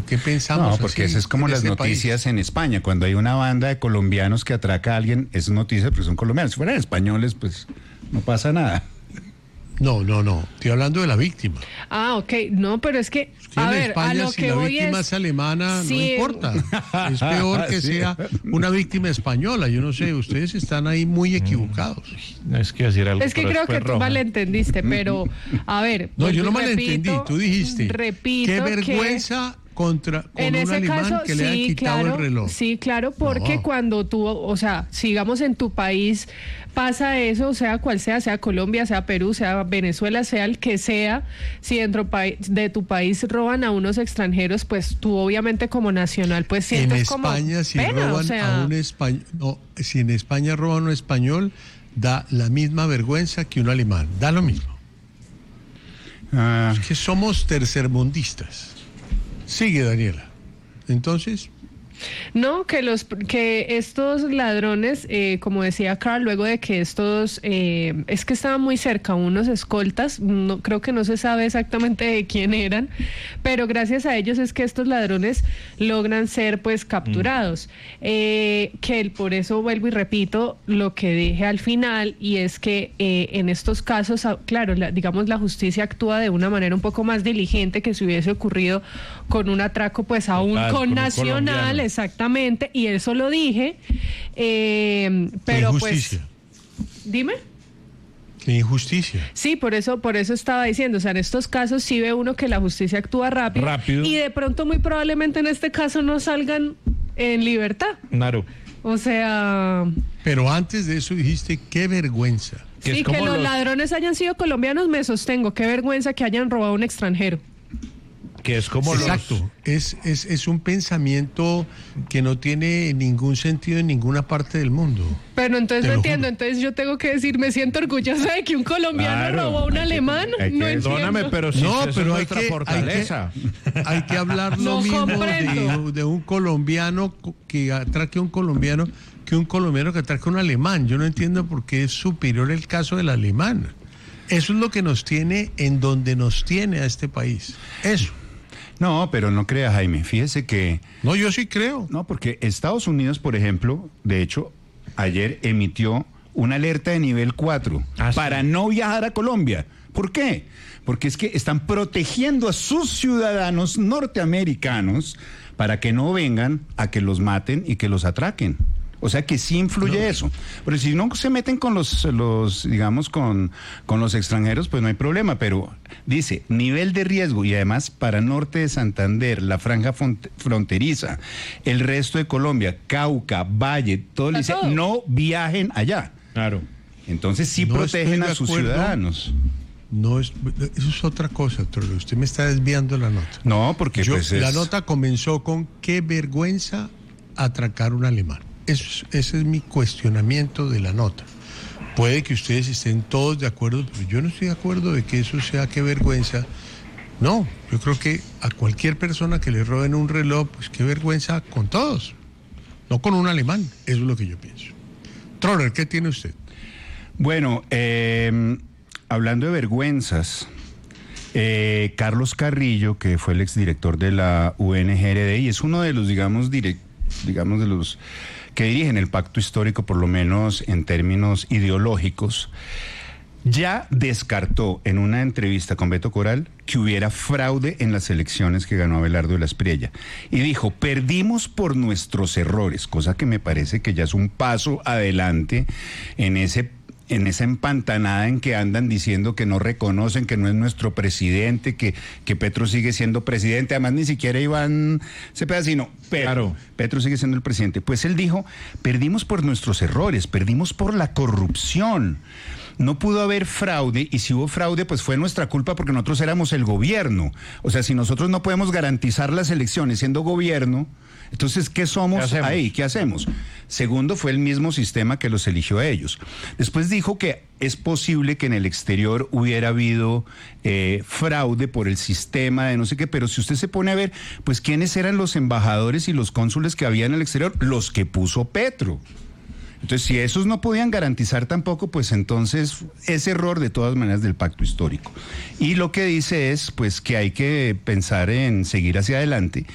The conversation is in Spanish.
qué pensamos No, porque así eso es como en las este noticias país? en España. Cuando hay una banda de colombianos que atraca a alguien, es noticia porque son colombianos. Si fueran españoles, pues no pasa nada. No. Estoy hablando de la víctima. Ah, ok. No, pero es que, Que a en ver, España, a lo si que la voy víctima es... es alemana, no Sí. importa. Es peor que Sí. sea una víctima española. Yo no sé, ustedes están ahí muy equivocados. No es que decir algo. Es que pero creo después que tú roja. malentendiste, pero, a ver... No, yo no vuelvo y malentendí. Tú dijiste, repito qué que... vergüenza con En un ese alemán caso, que le haya quitado claro, el reloj. sí, claro, porque No. cuando tú, o sea, sigamos en tu país, pasa eso, sea cual sea Colombia, sea Perú, sea Venezuela, sea el que sea, si dentro de tu país roban a unos extranjeros, pues tú obviamente como nacional, pues En sientes como España, si pena, roban o sea, a un español, no, si en España roban a un español, da la misma vergüenza que un alemán. Da lo mismo. Ah, Es que somos tercermundistas. Sigue, Daniela. Entonces, no, que estos ladrones, como decía Carl, luego de que estos, es que estaban muy cerca, unos escoltas, no, creo que no se sabe exactamente de quién eran, pero gracias a ellos es que estos ladrones logran ser pues capturados. Por eso vuelvo y repito lo que dije al final, y es que en estos casos, claro, digamos la justicia actúa de una manera un poco más diligente que si hubiese ocurrido con un atraco pues a un Total, con un connacional. colombiano. Exactamente, y eso lo dije, pero injusticia. pues, dime. Qué injusticia. Sí, por eso estaba diciendo, o sea, en estos casos sí ve uno que la justicia actúa rápido, y de pronto muy probablemente en este caso no salgan en libertad. Claro. O sea, Pero antes de eso dijiste, qué vergüenza. Que sí, es como que los los- ladrones hayan sido colombianos, me sostengo. Qué vergüenza que hayan robado a un extranjero. Que es como Exacto. Es un pensamiento que no tiene ningún sentido en ninguna parte del mundo. Pero entonces Te no lo entiendo, juro. entonces yo tengo que decir, me siento orgullosa de que un colombiano Claro, robó a un alemán. hay que- No entiendo. Perdóname, pero sí, No, eso pero es hay nuestra que, fortaleza. hay que hablar lo No mismo comprendo. de un colombiano que atraque a un colombiano que un colombiano que atraque a un alemán. Yo no entiendo por qué es superior el caso del alemán. Eso es lo que nos tiene en donde nos tiene a este país. Eso. no, pero no crea, Jaime. Fíjese que... No, yo sí creo. No, porque Estados Unidos, por ejemplo, de hecho, ayer emitió una alerta de nivel 4 Ah, sí. para no viajar a Colombia. ¿Por qué? Porque es que están protegiendo a sus ciudadanos norteamericanos para que no vengan a que los maten y que los atraquen. O sea que sí influye eso. Pero si no se meten con los digamos, con los extranjeros, pues no hay problema. Pero dice, nivel de riesgo, y además para norte de Santander, la franja fronteriza, el resto de Colombia, Cauca, Valle, todo le dice, todo. no viajen allá. Claro. Entonces sí No protegen estoy de a sus acuerdo. ciudadanos. No es, eso es otra cosa, Trollo. Usted me está desviando la nota. No, porque La nota comenzó con qué vergüenza atracar un alemán. Ese es mi cuestionamiento de la nota. Puede que ustedes estén todos de acuerdo, pero yo no estoy de acuerdo de que eso sea qué vergüenza. No, yo creo que a cualquier persona que le roben un reloj, pues qué vergüenza con todos, no con un alemán. Eso es lo que yo pienso. Troller, ¿qué tiene usted? Bueno, hablando de vergüenzas, Carlos Carrillo, que fue el exdirector de la UNGRD y es uno de los, digamos, de los que dirigen el pacto histórico, por lo menos en términos ideológicos, ya descartó en una entrevista con Beto Coral que hubiera fraude en las elecciones que ganó Abelardo de la Espriella. Y dijo, perdimos por nuestros errores, cosa que me parece que ya es un paso adelante en esa empantanada en que andan diciendo que no reconocen que no es nuestro presidente, que Petro sigue siendo presidente, además ni siquiera Iván Cepeda, sino Claro. Petro sigue siendo el presidente. Pues él dijo, perdimos por nuestros errores, perdimos por la corrupción. No pudo haber fraude, y si hubo fraude, pues fue nuestra culpa porque nosotros éramos el gobierno. O sea, si nosotros no podemos garantizar las elecciones siendo gobierno, entonces, ¿qué somos ¿Qué hacemos? ahí? ¿Qué hacemos? Segundo, fue el mismo sistema que los eligió a ellos. Después dijo que es posible que en el exterior hubiera habido fraude por el sistema de no sé qué, pero si usted se pone a ver, pues ¿quiénes eran los embajadores y los cónsules que había en el exterior? Los que puso Petro. Entonces, si esos no podían garantizar tampoco, pues entonces es error de todas maneras del pacto histórico. Y lo que dice es, pues, que hay que pensar en seguir hacia adelante